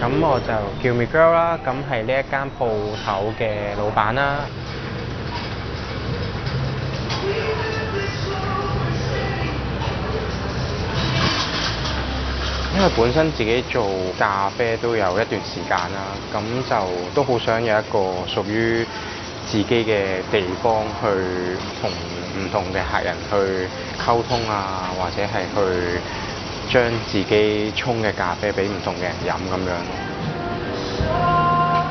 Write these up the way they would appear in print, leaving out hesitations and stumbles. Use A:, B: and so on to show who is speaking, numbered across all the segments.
A: 咁我就叫 Miguel 啦，咁係呢一間鋪頭嘅老闆啦。因為本身自己做咖啡都有一段時間啦，咁就都好想有一個屬於自己嘅地方去同唔同嘅客人去溝通啊，或者係去將自己沖嘅咖啡俾唔同嘅人飲咁樣。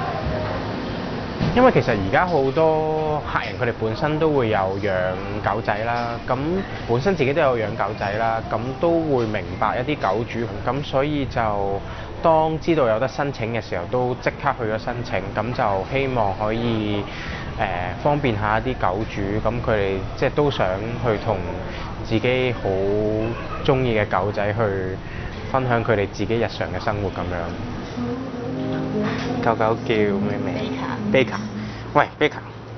A: 因為其實而家好多客人佢哋本身都會有養狗仔啦，咁本身自己都有養狗仔啦，咁都會明白一啲狗主，咁所以就當知道有得申請嘅時候，都即刻去咗申請，咁就希望可以方便下一啲狗主，咁佢哋即係都想去同自己好中意嘅狗仔去分享佢哋自己日常嘅生活咁樣。狗狗叫咩名 ？Baker。喂，Baker。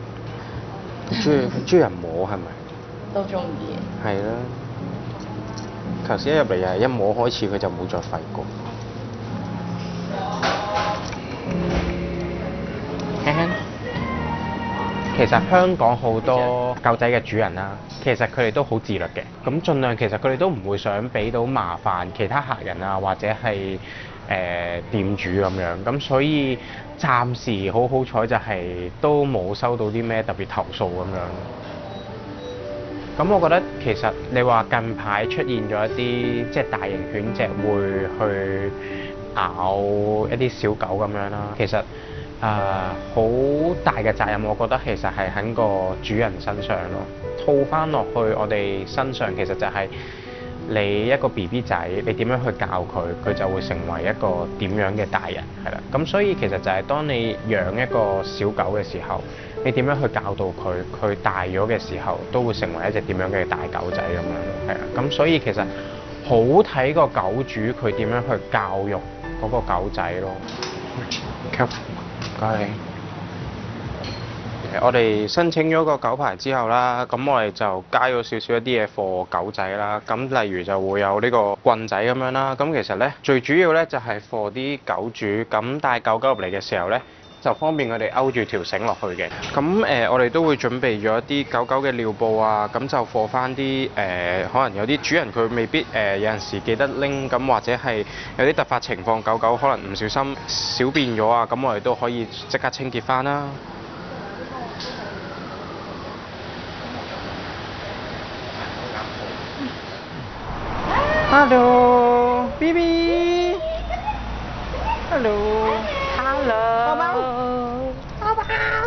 A: 中意人摸係咪？
B: 都中意。
A: 係啦。頭先一入嚟又係一摸開始，佢就冇再吠過。其實香港好多狗仔嘅主人啦，其實佢哋都好自律嘅，咁盡量其實佢哋都唔會想俾到麻煩其他客人啊，或者係店主咁樣，咁所以暫時好好彩就係都冇收到啲咩特別投訴咁樣。咁我覺得其實你話近排出現咗一啲即係大型犬隻會去咬一啲小狗咁樣啦，其實好大嘅責任，我覺得其實係喺個主人身上咯。套翻落去我哋身上，其實就係你一個 BB 仔，你點樣去教佢，佢就會成為一個點樣嘅大人，係啦。咁所以其實就係當你養一個小狗嘅時候，你點樣去教導佢，佢大咗嘅時候都會成為一隻點樣嘅大狗仔咁樣，係啦。咁所以其實好睇個狗主佢點樣去教育嗰個狗仔咯。唔該你。我哋申請咗個狗牌之後啦，咁我哋就加咗少少一啲嘢貨狗仔啦。咁例如就會有呢個棍仔咁樣啦。咁其實咧最主要咧就係貨啲狗主咁帶狗狗入嚟嘅時候咧，就方便佢哋勾住條繩落去嘅。咁我哋都會準備咗一啲狗狗嘅尿布啊，咁就貨翻啲可能有啲主人佢未必有陣時記得拎，咁或者係有啲突發情況，狗狗可能唔小心小便咗啊，咁我哋都可以即刻清潔翻啦。Hello, BB. Hello.
B: Hello.
C: 寶寶，寶寶，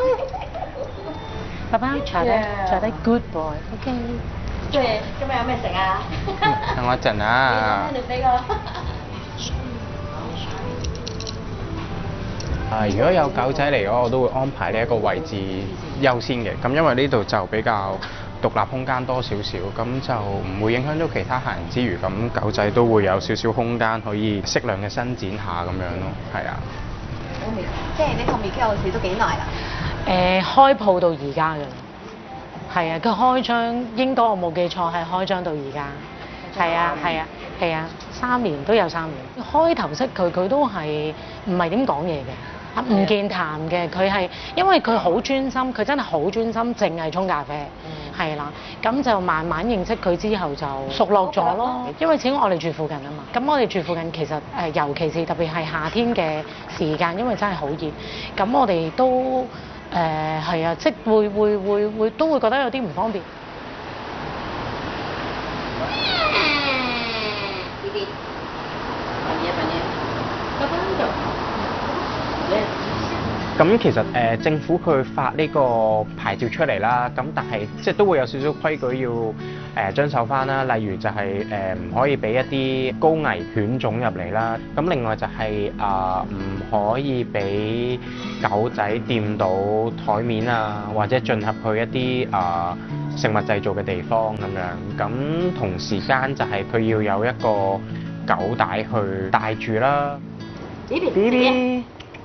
B: 爸爸坐低，坐低 ，good boy，OK。
C: 今日有咩食啊？
A: 等我一陣啊。
C: 你俾我。
A: 如果有狗仔嚟嘅話，我都會安排呢一個位置優先嘅。咁因為呢度就比較獨立空間多少少，咁就唔會影響到其他客人之餘，咁狗仔都會有少少空間可以適量嘅伸展下咁樣咯。係啊。
C: 即係你同 Miguel 試咗幾耐啦？
B: 開鋪到而家㗎啦，係啊，佢開張應該我冇記錯係開張到而家，係啊係啊係啊，3年都有3年。開頭識佢都係唔係點講嘢嘅，唔健談嘅。佢係因為佢好專心，佢真係好專心，淨係沖咖啡，係啦。咁就慢慢認識佢之後就熟絡咗咯。因為始終我哋住附近啊嘛，咁我哋住附近其實尤其是特別係夏天嘅時間，因為真係好熱，咁我哋都係啊，即會都會覺得有啲唔方便。
A: 咁其實政府佢發呢個牌照出嚟啦，咁但係即係都會有少少規矩要遵守翻啦。例如就係唔可以俾一啲高危犬種入嚟啦。咁另外就係唔可以俾狗仔掂到台面啊，或者進入去一啲食物製造嘅地方咁樣。咁同時間就係佢要有一個狗帶去帶住啦。BB。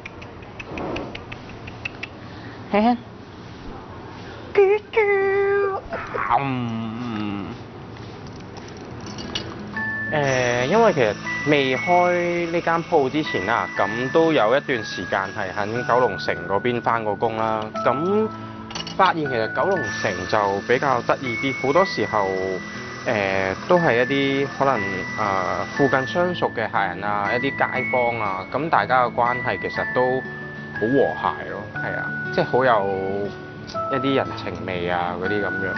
A: 嘿嘿，啾啾，因為其實未開呢間鋪之前啦，咁都有一段時間係喺九龍城嗰邊返過工啦。咁發現其實九龍城就比較得意啲，好多時候都係一啲可能附近相熟嘅客人啊，一啲街坊啊，咁大家嘅關係其實都好和諧咯，係啊，即係好有一啲人情味啊嗰啲咁樣。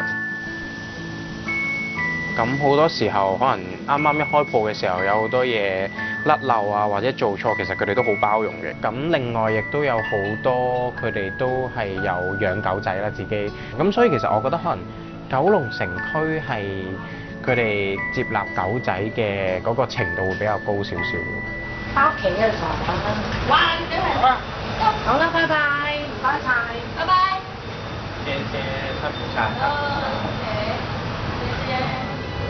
A: 咁好多時候可能啱啱一開鋪嘅時候有好多嘢甩漏啊，或者做錯，其實佢哋都好包容嘅。咁另外亦都有好多佢哋都係有養狗仔啦自己。咁所以其實我覺得可能九龍城區係佢哋接納狗仔嘅嗰個程度會比較高少少。
B: 翻屋企嘅時候講啦。
C: 哇，真係好啦，
B: 好啦，拜拜，唔該晒，
C: 拜拜。
A: 謝謝辛苦晒。
C: OK，謝謝。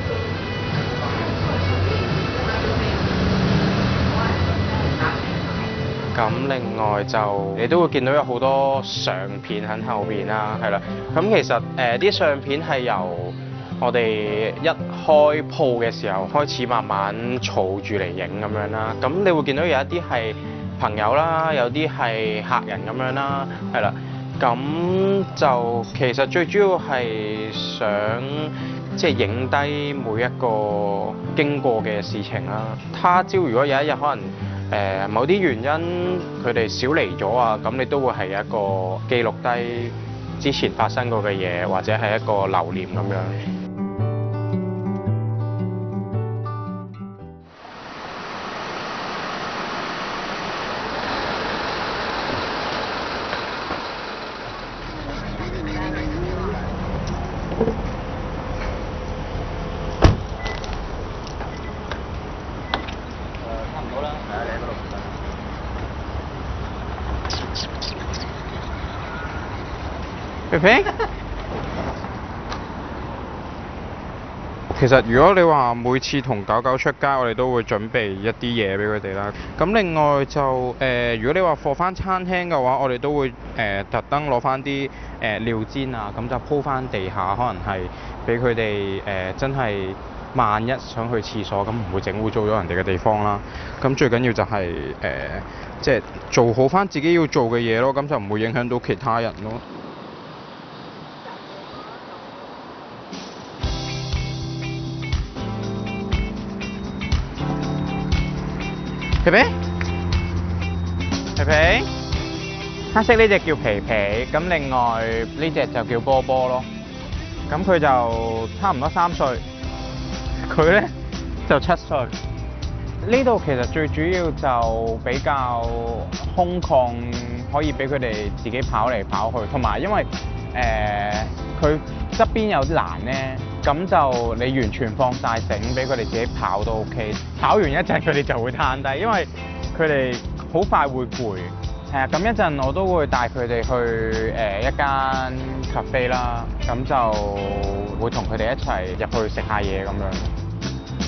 A: 咁另外就你都會見到有好多相片喺後邊啦，係啦。咁其實啲相片係由我哋一開鋪嘅時候開始慢慢儲住嚟影咁樣啦。咁你會見到有一啲係朋友啦，有啲係客人咁樣啦，係啦。咁就其實最主要係想即係影低每一個經過嘅事情啦。他朝如果有一日可能某啲原因佢哋少嚟咗啊，咁你都會係一個記錄低之前發生過嘅嘢，或者係一個留念咁樣。皮皮，其實如果你話每次同狗狗出街，我哋都會準備一啲嘢俾佢哋啦。咁另外就如果你話放翻餐廳嘅話，我哋都會特登攞翻啲尿墊啊，咁就鋪翻地下，可能係俾佢哋真係萬一想去廁所，咁唔會整污糟咗人哋嘅地方啦。咁最緊要就係即係做好翻自己要做嘅嘢咯，咁就唔會影響到其他人咯。皮皮，皮皮，黑色呢隻叫皮皮，咁另外呢隻就叫波波咯。咁佢就差唔多3歲，佢咧就7歲。呢度其實最主要就比較空曠，可以俾佢哋自己跑嚟跑去，同埋因為佢側邊有啲欄咧。咁就你完全放晒繩俾佢哋自己跑都 OK， 跑完一陣佢哋就會攤低，因為佢哋好快會攰。係啊，咁一陣我都會帶佢哋去一間 cafe 啦，咁就會同佢哋一齊入去食下嘢咁樣。